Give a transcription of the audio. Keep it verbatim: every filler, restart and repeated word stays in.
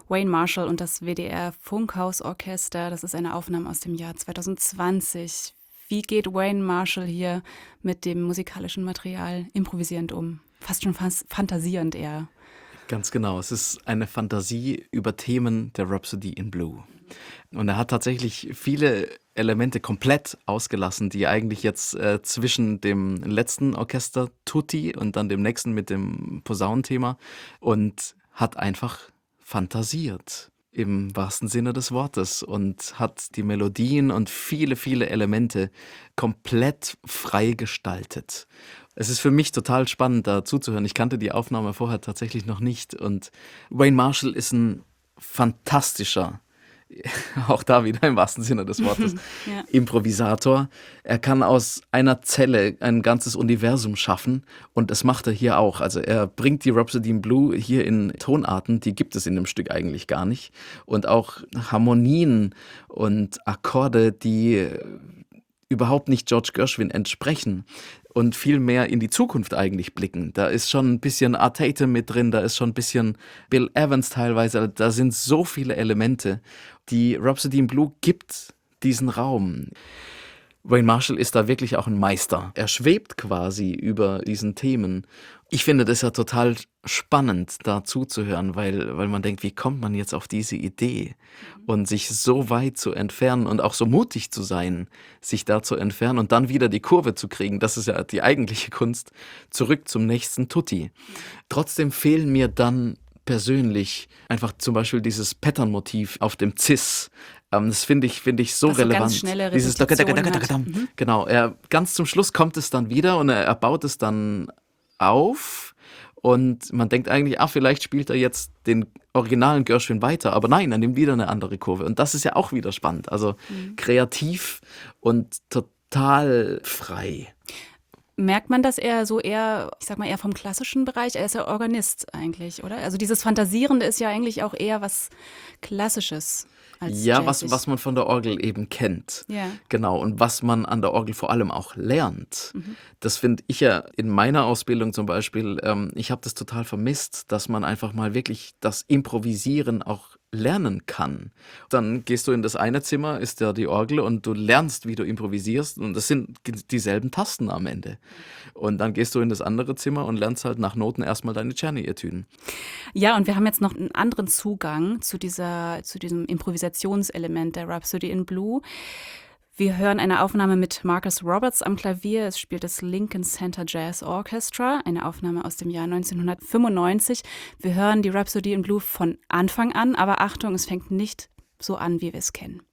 Wayne Marshall und das W D R Funkhausorchester. Das ist eine Aufnahme aus dem Jahr zwanzig zwanzig. Wie geht Wayne Marshall hier mit dem musikalischen Material improvisierend um? Fast schon fast fantasierend eher. Ganz genau. Es ist eine Fantasie über Themen der Rhapsody in Blue. Und er hat tatsächlich viele Elemente komplett ausgelassen, die eigentlich jetzt äh, zwischen dem letzten Orchester Tutti und dann dem nächsten mit dem Posaunenthema und hat einfach fantasiert im wahrsten Sinne des Wortes und hat die Melodien und viele, viele Elemente komplett frei gestaltet. Es ist für mich total spannend, da zuzuhören. Ich kannte die Aufnahme vorher tatsächlich noch nicht und Wayne Marshall ist ein fantastischer, auch da wieder im wahrsten Sinne des Wortes, ja. Improvisator. Er kann aus einer Zelle ein ganzes Universum schaffen und das macht er hier auch. Also er bringt die Rhapsody in Blue hier in Tonarten, die gibt es in dem Stück eigentlich gar nicht. Und auch Harmonien und Akkorde, die überhaupt nicht George Gershwin entsprechen und viel mehr in die Zukunft eigentlich blicken. Da ist schon ein bisschen Art Tatum mit drin, da ist schon ein bisschen Bill Evans teilweise, da sind so viele Elemente. Die Rhapsody in Blue gibt diesen Raum. Wayne Marshall ist da wirklich auch ein Meister. Er schwebt quasi über diesen Themen. Ich finde das ja total spannend, da zuzuhören, weil, weil man denkt, wie kommt man jetzt auf diese Idee? Und sich so weit zu entfernen und auch so mutig zu sein, sich da zu entfernen und dann wieder die Kurve zu kriegen, das ist ja die eigentliche Kunst, zurück zum nächsten Tutti. Trotzdem fehlen mir dann persönlich einfach zum Beispiel dieses Pattern-Motiv auf dem Cis. Ähm, das finde ich, finde ich so das relevant. Ganz schnelle dieses mhm. Genau, er, ganz zum Schluss kommt es dann wieder und er, er baut es dann auf und man denkt eigentlich, ach, vielleicht spielt er jetzt den originalen Gershwin weiter, aber nein, er nimmt wieder eine andere Kurve und das ist ja auch wieder spannend, also mhm. kreativ und total frei. Merkt man das eher so eher, ich sag mal eher vom klassischen Bereich, er ist ja Organist eigentlich, oder? Also dieses Fantasierende ist ja eigentlich auch eher was Klassisches. Als ja, was, was man von der Orgel eben kennt. Ja. Genau, und was man an der Orgel vor allem auch lernt. Mhm. Das finde ich ja in meiner Ausbildung zum Beispiel, ähm, ich habe das total vermisst, dass man einfach mal wirklich das Improvisieren auch lernen kann. Dann gehst du in das eine Zimmer, ist ja die Orgel und du lernst, wie du improvisierst und das sind dieselben Tasten am Ende. Und dann gehst du in das andere Zimmer und lernst halt nach Noten erstmal deine Czerny-Etüden. Ja, und wir haben jetzt noch einen anderen Zugang zu dieser, zu diesem Improvisationselement der Rhapsody in Blue. Wir hören eine Aufnahme mit Marcus Roberts am Klavier. Es spielt das Lincoln Center Jazz Orchestra, eine Aufnahme aus dem Jahr neunzehnhundertfünfundneunzig. Wir hören die Rhapsody in Blue von Anfang an, aber Achtung, es fängt nicht so an, wie wir es kennen.